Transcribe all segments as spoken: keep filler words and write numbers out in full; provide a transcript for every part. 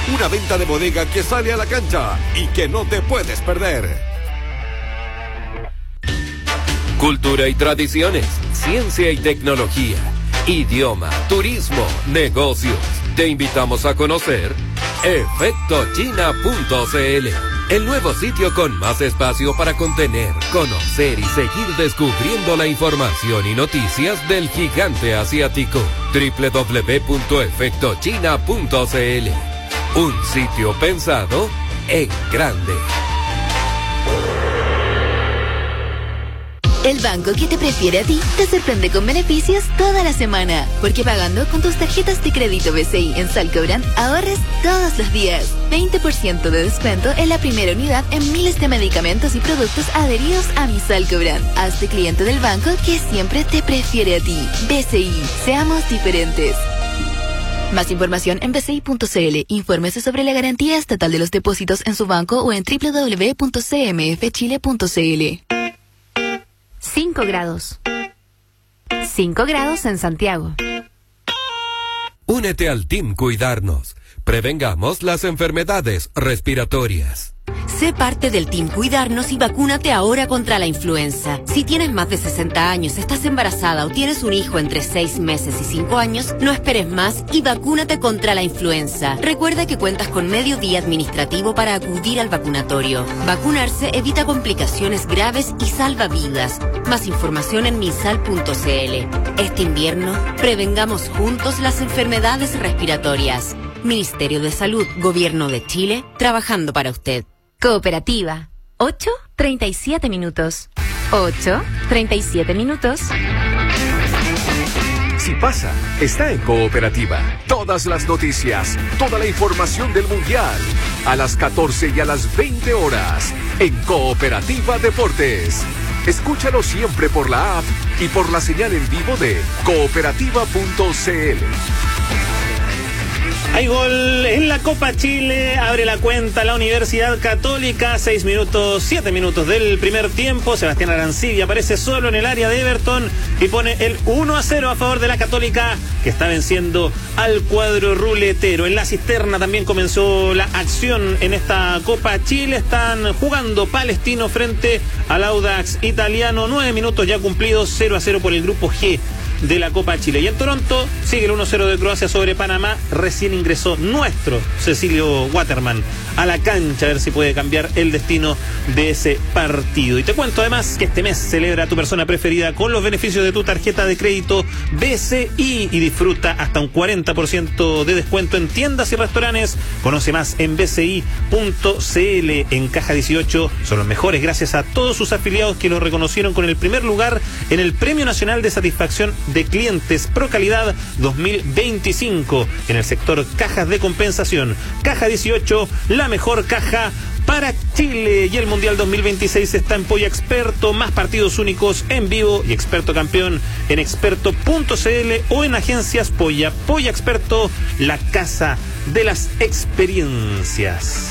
Una venta de bodega que sale a la cancha y que no te puedes perder. Cultura y tradiciones, ciencia y tecnología, idioma, turismo, negocios. Te invitamos a conocer efecto china punto c l, el nuevo sitio con más espacio para contener, conocer y seguir descubriendo la información y noticias del gigante asiático. doble u doble u doble u punto efecto china punto c l, un sitio pensado en grande. El banco que te prefiere a ti te sorprende con beneficios toda la semana. Porque pagando con tus tarjetas de crédito B C I en Salcobrand, ahorres todos los días. veinte por ciento de descuento en la primera unidad en miles de medicamentos y productos adheridos a mi Salcobrand. Hazte cliente del banco que siempre te prefiere a ti. B C I, seamos diferentes. Más información en b c i punto c l. Infórmese sobre la garantía estatal de los depósitos en su banco o en doble u doble u doble u punto c m f chile punto c l. cinco grados. cinco grados en Santiago. Únete al Team Cuidarnos. Prevengamos las enfermedades respiratorias. Sé parte del Team Cuidarnos y vacúnate ahora contra la influenza. Si tienes más de sesenta años, estás embarazada o tienes un hijo entre seis meses y cinco años, no esperes más y vacúnate contra la influenza. Recuerda que cuentas con medio día administrativo para acudir al vacunatorio. Vacunarse evita complicaciones graves y salva vidas. Más información en minsal punto c l. Este invierno, prevengamos juntos las enfermedades respiratorias. Ministerio de Salud, Gobierno de Chile, trabajando para usted. Cooperativa. ocho, treinta y siete minutos. ocho, treinta y siete minutos. Si pasa, está en Cooperativa. Todas las noticias, toda la información del Mundial. A las catorce y a las veinte horas. En Cooperativa Deportes. Escúchalo siempre por la app y por la señal en vivo de cooperativa punto c l. Hay gol en la Copa Chile, abre la cuenta la Universidad Católica, seis minutos, siete minutos del primer tiempo. Sebastián Arancibia aparece solo en el área de Everton y pone el uno a cero a favor de la Católica, que está venciendo al cuadro ruletero. En la cisterna también comenzó la acción en esta Copa Chile. Están jugando Palestino frente al Audax Italiano, nueve minutos ya cumplidos, cero a cero por el grupo G de la Copa Chile. Y en Toronto sigue el uno cero de Croacia sobre Panamá. Recién ingresó nuestro Cecilio Waterman a la cancha a ver si puede cambiar el destino de ese partido. Y te cuento además que este mes celebra a tu persona preferida con los beneficios de tu tarjeta de crédito B C I y disfruta hasta un cuarenta por ciento de descuento en tiendas y restaurantes. Conoce más en b c i punto c l. En Caja dieciocho son los mejores gracias a todos sus afiliados que lo reconocieron con el primer lugar en el Premio Nacional de Satisfacción de Clientes Procalidad dos mil veinticinco en el sector cajas de compensación. Caja dieciocho, la mejor caja para Chile. Y el Mundial dos mil veintiséis está en Polla Experto, más partidos únicos en vivo y experto campeón en experto punto c l o en agencias Polla. Polla Experto, la casa de las experiencias.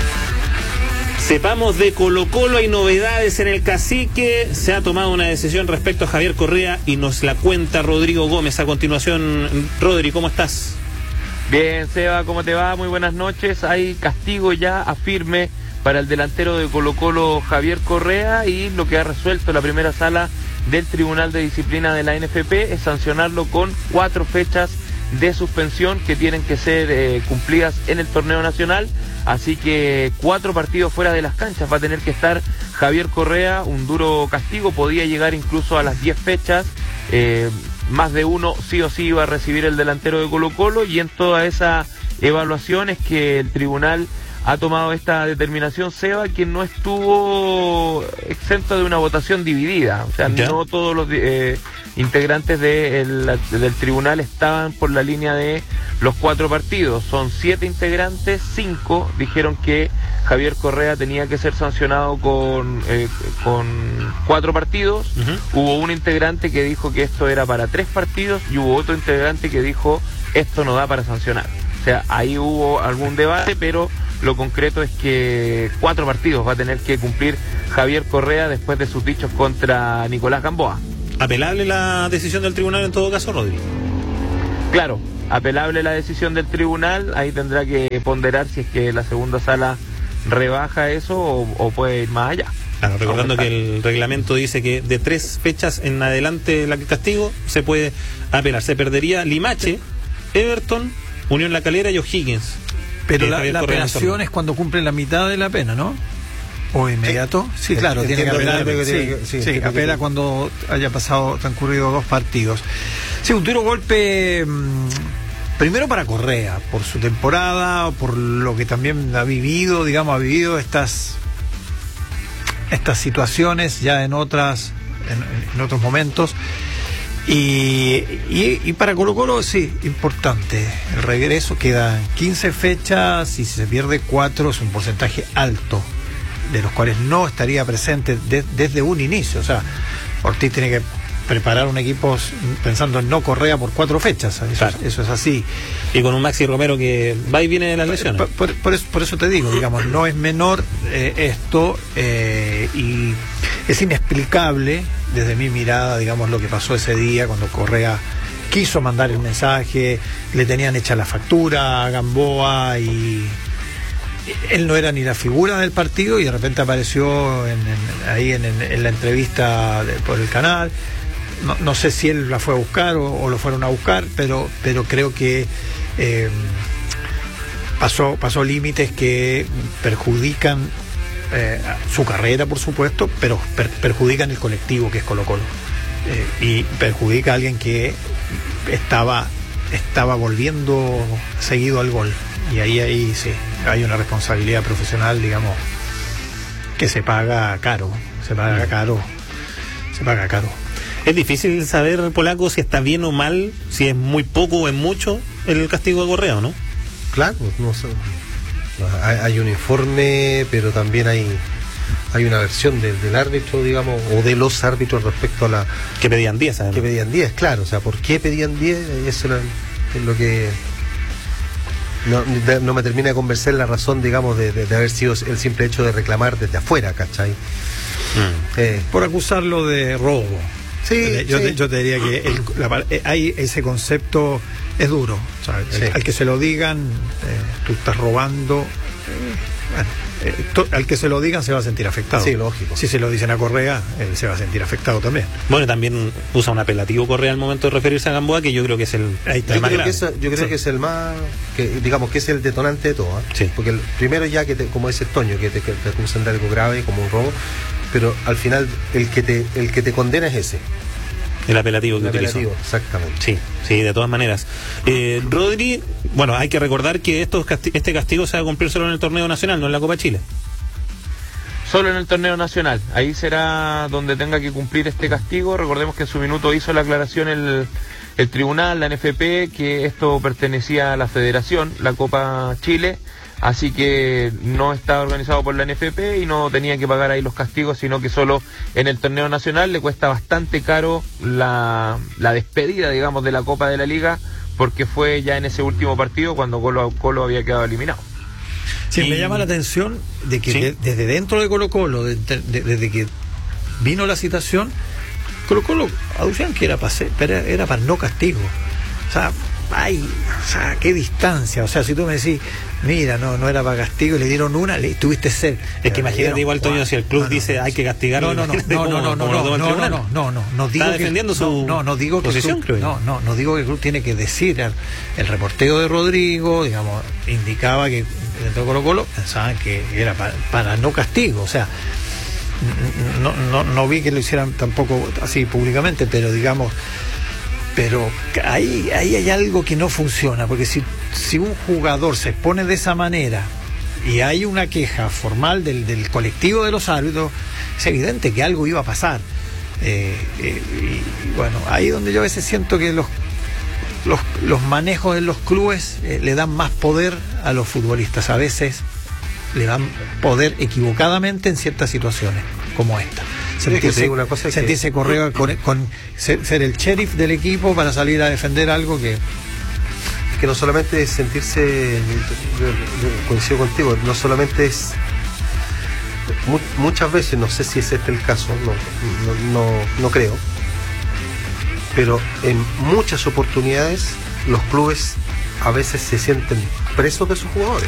Sepamos de Colo Colo, hay novedades en el Cacique, se ha tomado una decisión respecto a Javier Correa y nos la cuenta Rodrigo Gómez a continuación. Rodri, ¿cómo estás? Bien, Seba, ¿cómo te va? Muy buenas noches. Hay castigo ya a firme para el delantero de Colo Colo, Javier Correa, y lo que ha resuelto la primera sala del Tribunal de Disciplina de la N F P es sancionarlo con cuatro fechas de suspensión que tienen que ser eh, cumplidas en el torneo nacional. Así que cuatro partidos fuera de las canchas va a tener que estar Javier Correa, un duro castigo, podía llegar incluso a las diez fechas, eh, más de uno sí o sí iba a recibir el delantero de Colo Colo, y en toda esa evaluación es que el tribunal ha tomado esta determinación, Seba, que no estuvo exento de una votación dividida, o sea, ¿ya? No todos los eh, integrantes de el, del tribunal estaban por la línea de los cuatro partidos. Son siete integrantes, cinco dijeron que Javier Correa tenía que ser sancionado con, eh, con cuatro partidos. Uh-huh. Hubo un integrante que dijo que esto era para tres partidos y hubo otro integrante que dijo esto no da para sancionar. O sea, ahí hubo algún debate, pero lo concreto es que cuatro partidos va a tener que cumplir Javier Correa después de sus dichos contra Nicolás Gamboa. Apelable la decisión del tribunal en todo caso, Rodri. Claro, apelable la decisión del tribunal, ahí tendrá que ponderar si es que la segunda sala rebaja eso o, o puede ir más allá. Claro, recordando que el reglamento dice que de tres fechas en adelante el castigo se puede apelar. Se perdería Limache, Everton, Unión La Calera y O'Higgins. Pero la, la apelación es cuando cumplen la mitad de la pena, ¿no? ¿O inmediato? Sí, sí, claro, tiene que apelar. Que sí, que, sí, sí, apela que... cuando haya pasado, transcurrido dos partidos. Sí, un duro golpe, mmm, primero para Correa, por su temporada, por lo que también ha vivido, digamos, ha vivido estas estas situaciones ya en otras en, en otros momentos. Y, y, y para Colo Colo, sí, importante el regreso. Quedan quince fechas y si se pierde cuatro es un porcentaje alto, de los cuales no estaría presente de, desde un inicio. O sea, Ortiz tiene que preparar un equipo pensando en no Correa por cuatro fechas. Eso, claro. Eso es así. Y con un Maxi Romero que va y viene de las lesiones. Por, por, por, eso, por eso te digo, digamos, no es menor eh, esto eh, y es inexplicable desde mi mirada, digamos, lo que pasó ese día cuando Correa quiso mandar el mensaje, le tenían hecha la factura a Gamboa y él no era ni la figura del partido y de repente apareció en, en, ahí en, en, en la entrevista de, por el canal. No, no sé si él la fue a buscar o, o lo fueron a buscar, pero, pero creo que eh, pasó, pasó límites que perjudican eh, su carrera, por supuesto, pero per, perjudican el colectivo que es Colo Colo. Eh, y perjudica a alguien que estaba, estaba volviendo seguido al gol. Y ahí, ahí sí, hay una responsabilidad profesional, digamos, que se paga caro, se paga caro, se paga caro. Es difícil saber, Polaco, si está bien o mal, si es muy poco o es mucho el castigo de Correa, ¿no? Claro, no sé. Hay, hay un informe, pero también hay hay una versión del, del árbitro, digamos, o de los árbitros respecto a la... Que pedían diez, ¿sabes? Que pedían diez, claro. O sea, ¿por qué pedían diez? Eso es lo que... No, de, no me termina de convencer la razón, digamos, de, de, de haber sido el simple hecho de reclamar desde afuera, ¿cachai? Mm. Eh, Por acusarlo de robo. Sí, yo, sí. Te, yo te diría que el, la, hay ese concepto es duro, ¿sabes? Sí. Al, al que se lo digan, eh, tú estás robando, eh, bueno, eh, to, al que se lo digan se va a sentir afectado. Sí, lógico. Si se lo dicen a Correa, él se va a sentir afectado también. Bueno, también usa un apelativo Correa al momento de referirse a Gamboa, que yo creo que es el, Ahí está. el yo más creo grave. Que es, yo creo sí. que es el más, que, digamos que es el detonante de todo, ¿eh? Sí. Porque el primero ya que te, como dice Toño, que te, que te acusan de algo grave como un robo, pero al final el que te el que te condena es ese. El apelativo que el utilizó. Apelativo, exactamente. Sí, sí, de todas maneras. Eh, Rodri, bueno, hay que recordar que estos casti- este castigo se va a cumplir solo en el torneo nacional, no en la Copa Chile. Solo en el torneo nacional. Ahí será donde tenga que cumplir este castigo. Recordemos que en su minuto hizo la aclaración el, el tribunal, la N F P, que esto pertenecía a la Federación, la Copa Chile. Así que no está organizado por la N F P y no tenía que pagar ahí los castigos, sino que solo en el torneo nacional. Le cuesta bastante caro la, la despedida, digamos, de la Copa de la Liga, porque fue ya en ese último partido cuando Colo, Colo había quedado eliminado. Sí, y... me llama la atención de que ¿Sí? de, desde dentro de Colo Colo, de, de, de, desde que vino la citación, Colo Colo aducían que era para, ser, era, era para no castigo. O sea, ay, o sea, qué distancia. O sea, si tú me decís, mira, no, no era para castigo y le dieron una, le tuviste ser. Es que imagínate igual, Toño, si el club no, no, dice hay que castigar. No, no, no, no, no, no, no, no, no, no, no, no, no digo está defendiendo que, su no, no digo que posición, el club, creo. No, no, no digo que el club tiene que decir el, el reporteo de Rodrigo, digamos, indicaba que dentro de Colo Colo pensaban que era para, para no castigo. O sea, no, no, no vi que lo hicieran tampoco así públicamente, pero digamos. Pero ahí, ahí hay algo que no funciona, porque si, si un jugador se expone de esa manera y hay una queja formal del, del colectivo de los árbitros, es evidente que algo iba a pasar. Eh, eh, y bueno, ahí es donde yo a veces siento que los, los, los manejos en los clubes eh, le dan más poder a los futbolistas. A veces le dan poder equivocadamente en ciertas situaciones, como esta. Sentirse, una cosa sentirse que... Correa con, con ser, ser el sheriff del equipo para salir a defender algo que que no solamente es sentirse, coincido contigo, no solamente es mu, muchas veces, no sé si es este el caso, no, no, no, no creo, pero en muchas oportunidades los clubes a veces se sienten presos de sus jugadores.